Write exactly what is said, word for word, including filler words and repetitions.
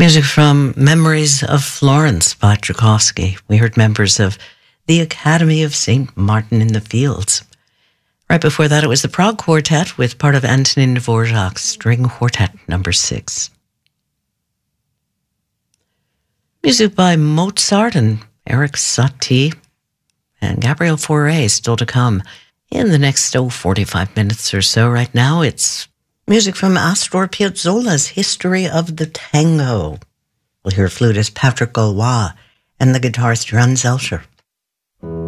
Music from Memories of Florence by Tchaikovsky. We heard members of the Academy of Saint Martin in the Fields. Right before that, it was the Prague Quartet with part of Antonin Dvorak's String Quartet number six. Music by Mozart and Erik Satie and Gabriel Fauré still to come in the next oh, forty-five minutes or so. Right now, it's music from Astor Piazzolla's History of the Tango. We'll hear flutist Patrick Gaulois and the guitarist Jan Zelcher.